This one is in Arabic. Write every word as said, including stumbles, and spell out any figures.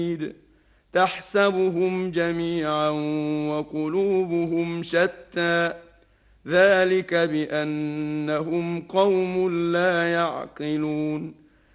تحسبهم جميعا وقلوبهم شتى ذلك بأنهم قوم لا يعقلون